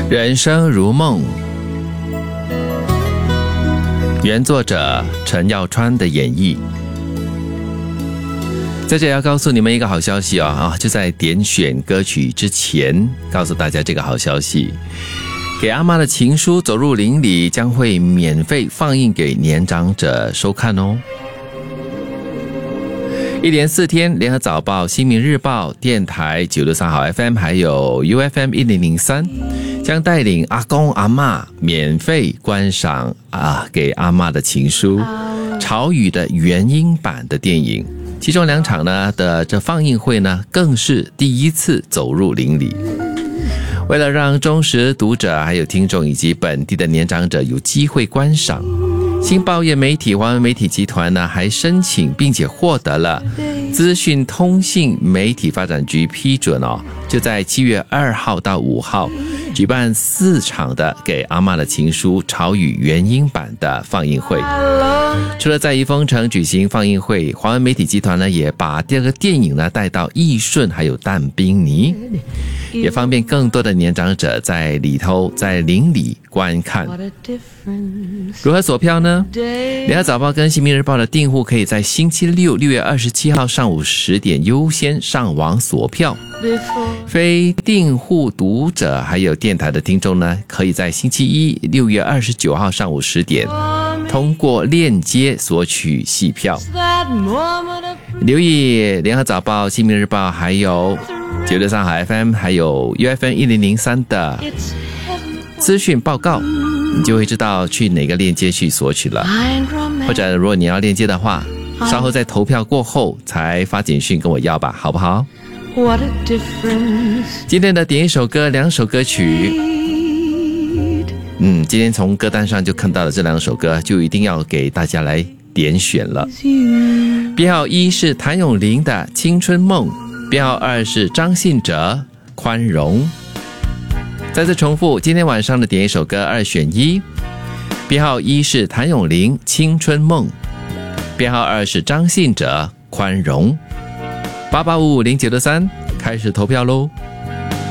人生如梦，原作者陈耀川的演绎。在这里要告诉你们一个好消息就在点选歌曲之前告诉大家这个好消息。给阿妈的情书走入邻里将会免费放映给年长者收看哦。一连4天，联合早报、新民日报、电台963好 FM 还有 UFM 1003将带领阿公阿嬷免费观赏给阿嬷的情书潮语的原音版的电影，其中2场呢的这放映会呢更是第一次走入邻里。为了让忠实读者还有听众以及本地的年长者有机会观赏，新报业媒体华文媒体集团呢还申请并且获得了资讯通信媒体发展局批准就在7月2号到5号举办4场的给阿嬷的情书潮语原音版的放映会。除了在宜丰城举行放映会，华文媒体集团呢也把第2个电影呢带到义顺还有但宾尼，也方便更多的年长者在邻里观看。如何锁票呢？联合早报跟新民日报的订户可以在星期六6月27号上午10点优先上网锁票，非订户读者还有电台的听众呢，可以在星期一6月29号上午10点通过链接索取戏票。留意联合早报、新民日报还有963好 FM 还有 UFM 1003的资讯报告，你就会知道去哪个链接去索取了。或者如果你要链接的话，稍后在投票过后才发简讯跟我要吧，好不好？今天的点一首歌2首歌曲，今天从歌单上就看到了这2首歌，就一定要给大家来点选了。编号1是谭咏麟的《青春梦》，编号2是张信哲《宽容》。再次重复，今天晚上的点一首歌2选1，编号1是谭咏麟《青春梦》，编号2是张信哲《宽容》。88550963开始投票咯。